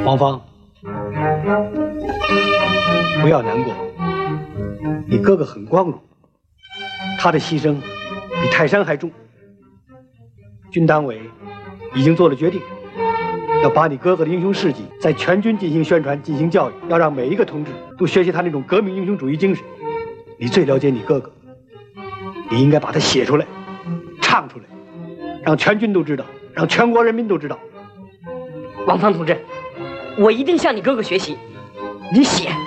王芳，不要难过，你哥哥很光荣，他的牺牲比泰山还重。军党委已经做了决定，要把你哥哥的英雄事迹在全军进行宣传、进行教育，要让每一个同志都学习他那种革命英雄主义精神。你最了解你哥哥，你应该把它写出来、唱出来，让全军都知道，让全国人民都知道。 王芳同志，我一定向你哥哥学习。你写。